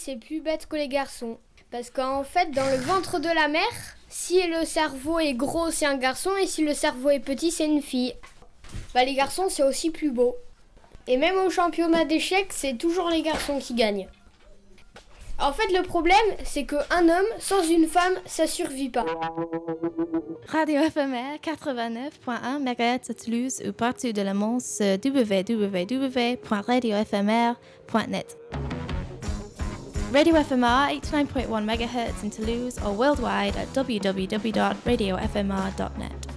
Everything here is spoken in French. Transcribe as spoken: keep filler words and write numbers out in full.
c'est plus bête que les garçons. Parce qu'en fait, dans le ventre de la mère, si le cerveau est gros, c'est un garçon, et si le cerveau est petit, c'est une fille. Bah, les garçons, c'est aussi plus beau. Et même au championnat d'échecs, c'est toujours les garçons qui gagnent. En fait, le problème, c'est qu'un homme sans une femme, ça survit pas. Radio F M R quatre-vingt-neuf point un mégahertz à Toulouse ou partout de la monde sur w w w point radio f m r point net. Radio F M R eighty-nine point one megahertz in Toulouse or worldwide at w w w dot radio f m r dot net.